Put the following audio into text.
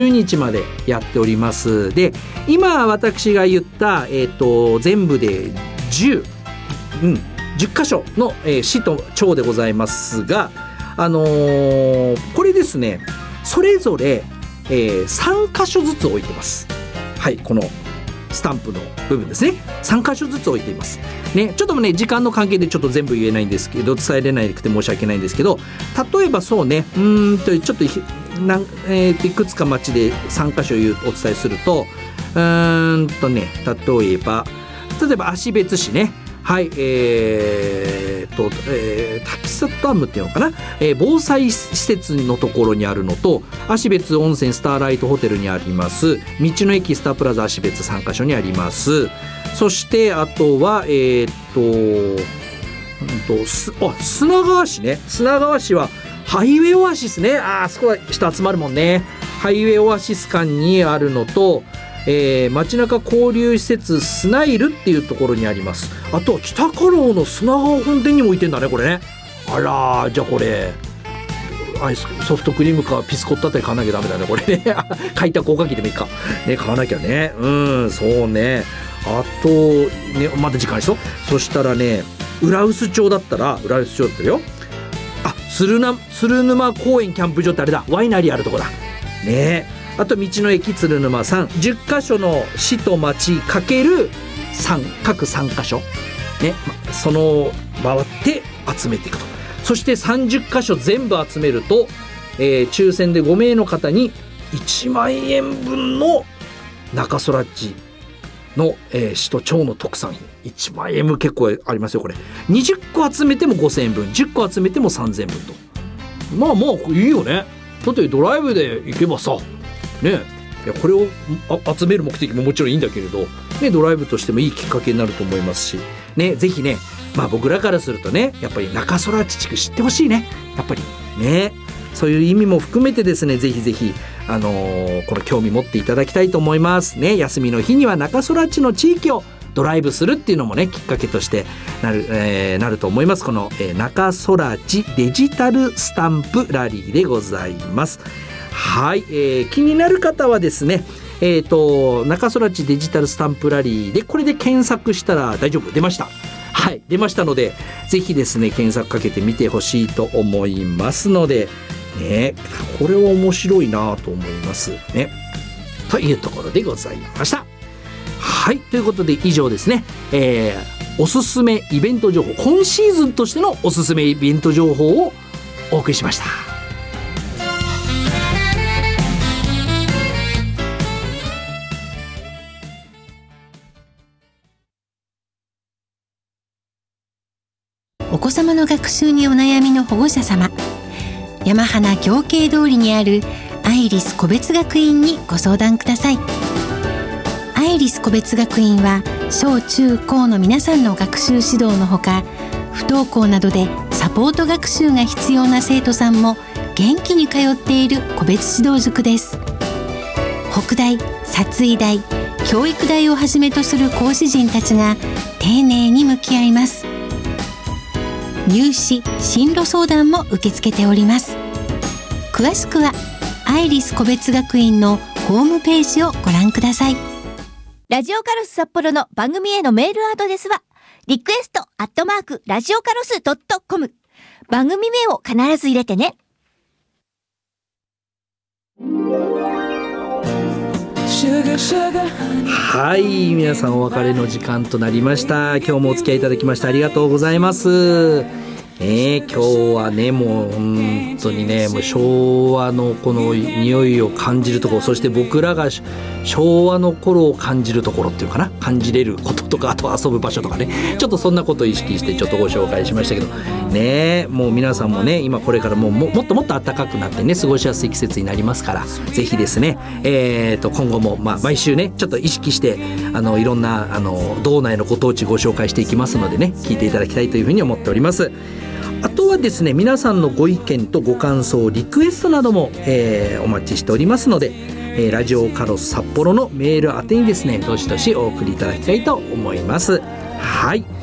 日までやっております。で、今私が言った、全部で10箇所の、市と町でございますが、これですね、それぞれ、3箇所ずつ置いてます。はい、このスタンプの部分ですね、3箇所ずつ置いていますね。ちょっとね、時間の関係でちょっと全部言えないんですけど、伝えれなくて申し訳ないんですけど、例えばそうね、ちょっといくつか町で3箇所お伝えすると、例えば芦別市ね、はい、滝里ダムっていうのかな、防災施設のところにあるのと、芦別温泉スターライトホテルにあります道の駅スタープラザ芦別3カ所にあります。そしてあとは砂川市ね、砂川市はハイウェイオアシスね、あそこは人集まるもんね。ハイウェイオアシス館にあるのと、街中交流施設スナイルっていうところにあります。あと北家老の砂川本店にも置いてんだね、これね。あら、じゃあこれアイスソフトクリームかビスコットあたり買わなきゃダメだね、これね開拓おかきでもいいかね、買わなきゃね。そうね。あとね、まだ時間ありそう。そしたらね、浦臼町だったよ。鶴沼公園キャンプ場ってあれだ、ワイナリーあるとこだね。あと道の駅鶴沼さん、10カ所の市と町かける各3カ所ね、その回って集めていくと。そして30カ所全部集めると、抽選で5名の方に1万円分の中空地の、市と町の特産品1万円分結構ありますよ。これ20個集めても5000円分、10個集めても3000円分と、まあいいよね。だってドライブで行けばさね、いやこれを集める目的ももちろんいいんだけれど、ね、ドライブとしてもいいきっかけになると思いますしね。ぜひね、僕らからするとね、やっぱり中空地地区知ってほしいね、やっぱりね。そういう意味も含めてですね、ぜひぜひこの興味持っていただきたいと思いますね。休みの日には中空地の地域をドライブするっていうのもね、きっかけとしてなると思います。この、中空地デジタルスタンプラリーでございます。はい、気になる方はですね、中空地デジタルスタンプラリーでこれで検索したら大丈夫、出ました。はい、出ましたので、ぜひですね検索かけてみてほしいと思いますのでね、これは面白いなと思いますね、というところでございました。はい、ということで以上ですね、おすすめイベント情報、今シーズンとしてのおすすめイベント情報をお送りしました。 お子様の学習にお悩みの保護者様、山花行慶通りにあるアイリス個別学院にご相談ください。アイリス個別学院は小中高の皆さんの学習指導のほか、不登校などでサポート学習が必要な生徒さんも元気に通っている個別指導塾です。北大、殺医大、教育大をはじめとする講師陣たちが丁寧に向き合います。入試・進路相談も受け付けております。詳しくはアイリス個別学院のホームページをご覧ください。 ラジオカロス札幌の番組へのメールアドレスはリクエスト@ラジオカロス.com、 番組名を必ず入れてね。 はい、皆さんお別れの時間となりました。今日もお付き合いいただきましてありがとうございます。今日はね、もう本当にね、もう昭和のこの匂いを感じるところ、そして僕らが昭和の頃を感じるところっていうかな、感じれることとか、あと遊ぶ場所とかね、ちょっとそんなことを意識してちょっとご紹介しましたけどね。もう皆さんもね、今これからもっともっと暖かくなってね、過ごしやすい季節になりますから、ぜひですね、今後も毎週ね、ちょっと意識していろんな道内のご当地ご紹介していきますのでね、聞いていただきたいというふうに思っております。あとはですね、皆さんのご意見とご感想、リクエストなども、お待ちしておりますので、ラジオカロス札幌のメール宛てにですね、どしどしお送りいただきたいと思います。はい。